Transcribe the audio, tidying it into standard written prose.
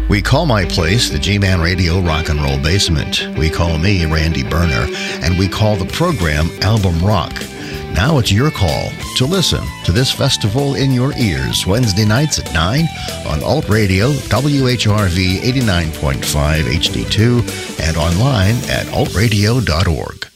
We call my place the G-Man Radio Rock and Roll Basement. We call me Randy Berner, and we call the program Album Rock. Now it's your call to listen to this festival in your ears, Wednesday nights at 9 on Alt Radio, WHRV 89.5 HD2, and online at altradio.org.